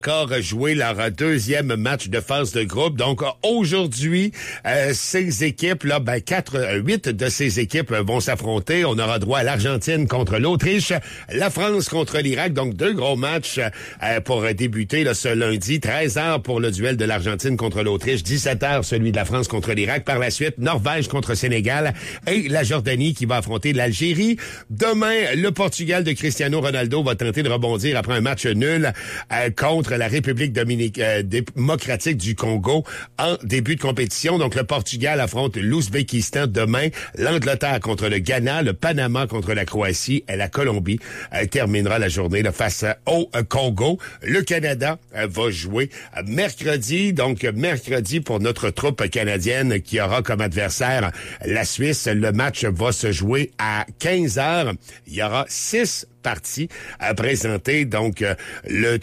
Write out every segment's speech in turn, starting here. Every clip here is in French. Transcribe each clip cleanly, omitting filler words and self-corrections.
encore jouer leur deuxième match de phase de groupe. Donc, aujourd'hui, ces équipes-là, 8 de ces équipes vont s'affronter. On aura droit à l'Argentine contre l'Autriche, la France contre l'Irak. Donc, 2 gros matchs pour débuter là, ce lundi. 13h pour le duel de l'Argentine contre l'Autriche. 17h, celui de la France contre l'Irak. Par la suite, Norvège contre Sénégal et la Jordanie qui va affronter l'Algérie. Demain, le Portugal de Cristiano Ronaldo va tenter de rebondir après un match nul contre la République démocratique du Congo en début de compétition. Donc, le Portugal affronte l'Ouzbékistan demain, l'Angleterre contre le Ghana, le Panama contre la Croatie et la Colombie terminera la journée là, face au Congo. Le Canada va jouer mercredi. Donc, mercredi pour notre troupe canadienne qui aura comme adversaire la Suisse. Le match va se jouer à 15h. Il y aura 6 parties à présenter. Donc, le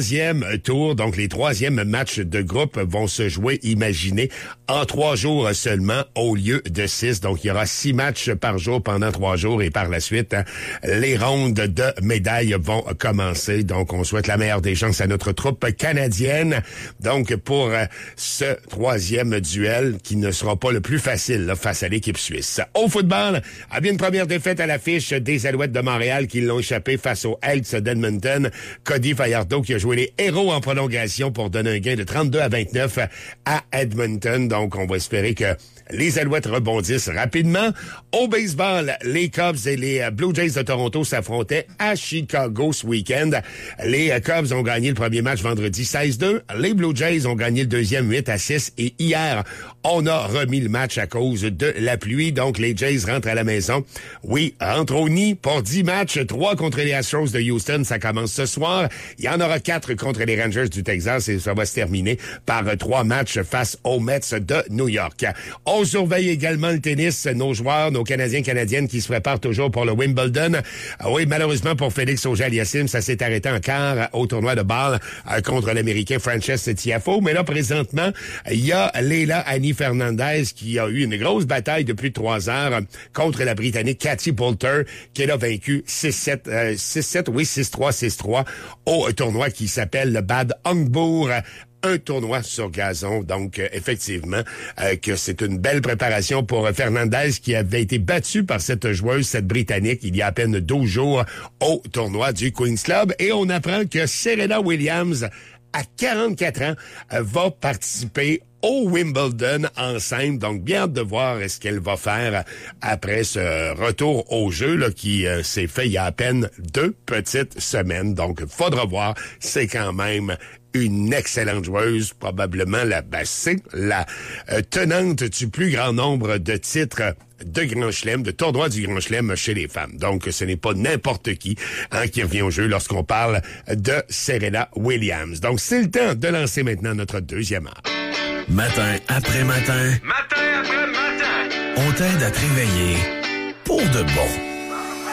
3e tour, donc les 3e matchs de groupe vont se jouer, imaginez, en 3 jours seulement au lieu de 6. Donc, il y aura 6 matchs par jour pendant 3 jours et par la suite, les rondes de médailles vont commencer. Donc, on souhaite la meilleure des chances à notre troupe canadienne. Donc, pour ce 3e duel qui ne sera pas le plus facile là, face à l'équipe suisse. Au football, bien une première défaite à l'affiche des Alouettes de Montréal qui l'ont échappé face aux Elks d'Edmonton. Cody Fajardo qui a joué les héros en prolongation pour donner un gain de 32-29 à Edmonton. Donc, on va espérer que les Alouettes rebondissent rapidement. Au baseball, les Cubs et les Blue Jays de Toronto s'affrontaient à Chicago ce week-end. Les Cubs ont gagné le premier match vendredi 16-2. Les Blue Jays ont gagné le deuxième 8-6. Et hier, on a remis le match à cause de la pluie. Donc, les Jays rentrent à la maison. Oui, rentrent au nid pour 10 matchs. 3 contre les Astros de Houston. Ça commence ce soir. Il y en aura 4 contre les Rangers du Texas et ça va se terminer par 3 matchs face aux Mets de New York. On surveille également le tennis, nos joueurs, nos Canadiennes qui se préparent toujours pour le Wimbledon. Oui, malheureusement pour Félix Auger-Aliassime, ça s'est arrêté en quart au tournoi de Bâle contre l'Américain Frances Tiafoe. Mais là, présentement, il y a Leila Annie Fernandez qui a eu une grosse bataille de plus de 3 heures contre la Britannique Katie Poulter, qui l'a vaincu 6-7, 6-7, oui, 6-3, 6-3 au tournoi qui s'appelle le Bad Homburg. Un tournoi sur gazon. Donc, effectivement, que c'est une belle préparation pour Fernandez qui avait été battue par cette joueuse, cette Britannique, il y a à peine 12 jours au tournoi du Queen's Club. Et on apprend que Serena Williams, à 44 ans, va participer au Wimbledon en simple. Donc, bien hâte de voir ce qu'elle va faire après ce retour au jeu là, qui s'est fait il y a à peine 2 petites semaines. Donc, faudra voir. C'est quand même une excellente joueuse, probablement c'est la tenante du plus grand nombre de titres de Grand Chelem, de tournoi du Grand Chelem chez les femmes. Donc, ce n'est pas n'importe qui qui revient au jeu lorsqu'on parle de Serena Williams. Donc, c'est le temps de lancer maintenant notre deuxième heure. Matin après matin. Matin après matin. On t'aide à te réveiller pour de bon.